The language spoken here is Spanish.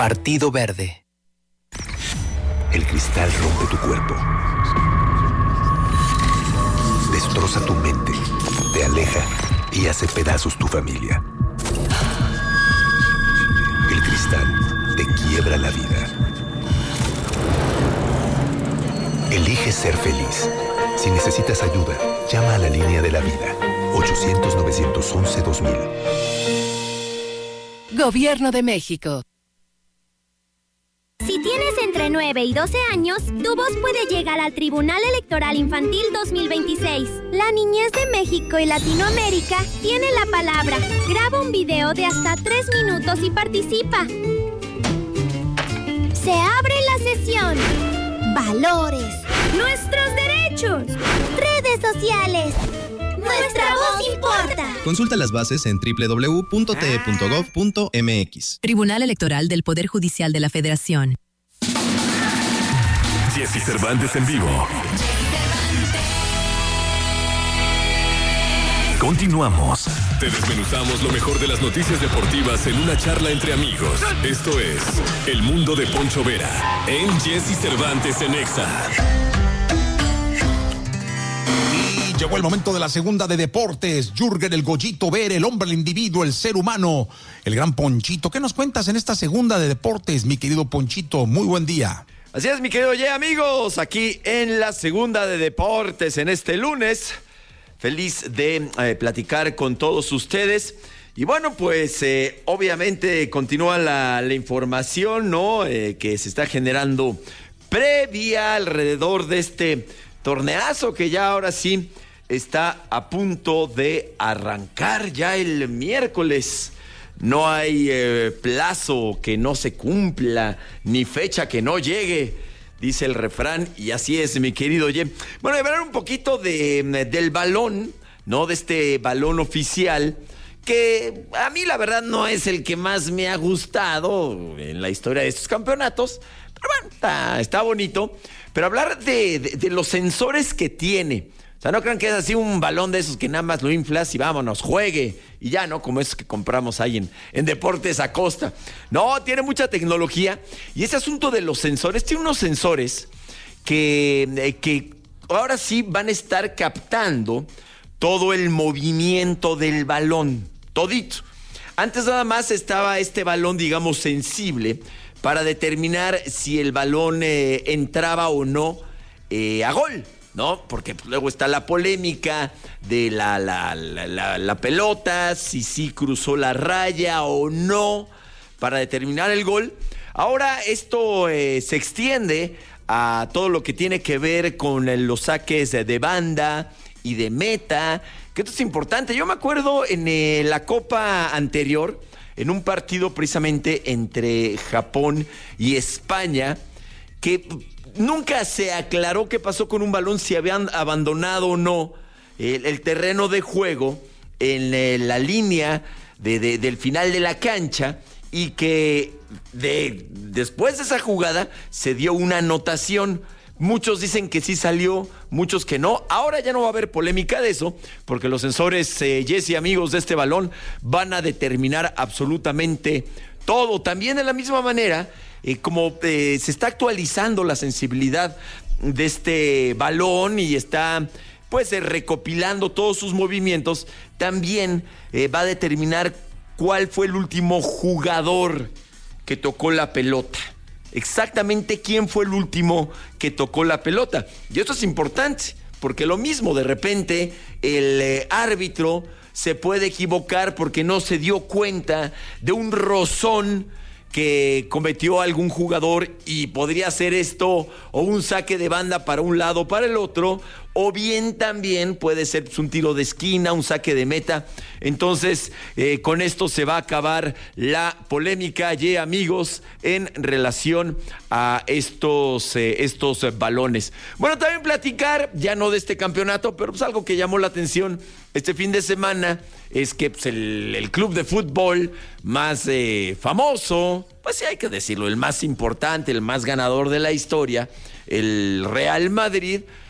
Partido Verde. El cristal rompe tu cuerpo. Destroza tu mente. Te aleja y hace pedazos tu familia. El cristal te quiebra la vida. Elige ser feliz. Si necesitas ayuda, llama a la línea de la vida. 800-911-2000. Gobierno de México. Si tienes entre 9 y 12 años, tu voz puede llegar al Tribunal Electoral Infantil 2026. La niñez de México y Latinoamérica tiene la palabra. Graba un video de hasta 3 minutos y participa. Se abre la sesión. Valores. Nuestros derechos. Redes sociales. Nuestra voz importa. Consulta las bases en www.te.gov.mx. Tribunal Electoral del Poder Judicial de la Federación. Jessy Cervantes en vivo. Continuamos. Te desmenuzamos lo mejor de las noticias deportivas en una charla entre amigos. Esto es El Mundo de Poncho Vera en Jessy Cervantes en Exa. Y llegó el momento de la segunda de deportes. Jürgen el Goyito Vera, el hombre, el individuo, el ser humano, el gran Ponchito. ¿Qué nos cuentas en esta segunda de deportes, mi querido Ponchito? Muy buen día. Así es, mi querido amigos, aquí en la segunda de deportes en este lunes. Feliz de platicar con todos ustedes. Y bueno, pues obviamente continúa la información, ¿no? Que se está generando previa alrededor de este torneazo que ya ahora sí está a punto de arrancar ya el miércoles. No hay plazo que no se cumpla, ni fecha que no llegue, dice el refrán, y así es, mi querido Ye. Bueno, hablar un poquito del balón, ¿no? De este balón oficial, que a mí la verdad no es el que más me ha gustado en la historia de estos campeonatos, pero bueno, está bonito. Pero hablar de los sensores que tiene. O sea, no crean que es así un balón de esos que nada más lo inflas y vámonos, juegue. Y ya, ¿no? Como esos que compramos ahí en Deportes Acosta. No, tiene mucha tecnología. Y ese asunto de los sensores, tiene unos sensores que ahora sí van a estar captando todo el movimiento del balón, todito. Antes nada más estaba este balón, digamos, sensible para determinar si el balón entraba o no a gol, ¿no? Porque luego está la polémica de la pelota, si sí cruzó la raya o no, para determinar el gol. Ahora esto se extiende a todo lo que tiene que ver con los saques de banda y de meta, que esto es importante. Yo me acuerdo en la Copa anterior, en un partido precisamente entre Japón y España, que nunca se aclaró qué pasó con un balón, si habían abandonado o no el terreno de juego en la línea del final de la cancha, y que después de esa jugada se dio una anotación. Muchos dicen que sí salió, muchos que no. Ahora ya no va a haber polémica de eso, porque los sensores, Jessy, amigos, de este balón van a determinar absolutamente todo. También de la misma manera, como se está actualizando la sensibilidad de este balón y está pues recopilando todos sus movimientos, también va a determinar cuál fue el último jugador que tocó la pelota. Exactamente quién fue el último que tocó la pelota. Y esto es importante, porque lo mismo, de repente el árbitro se puede equivocar porque no se dio cuenta de un rozón que cometió algún jugador, y podría ser esto o un saque de banda para un lado o para el otro, o bien también puede ser un tiro de esquina, un saque de meta. Entonces, con esto se va a acabar la polémica, amigos, en relación a estos balones. Bueno, también platicar, ya no de este campeonato, pero pues algo que llamó la atención este fin de semana es que pues, el club de fútbol más famoso, pues sí hay que decirlo, el más importante, el más ganador de la historia, el Real Madrid,